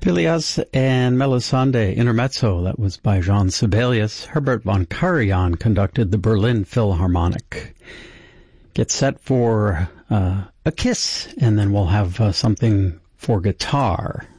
Phileas and Melisande Intermezzo, that was by Jean Sibelius. Herbert von Karajan conducted the Berlin Philharmonic. Get set for a kiss, and then we'll have something for guitar.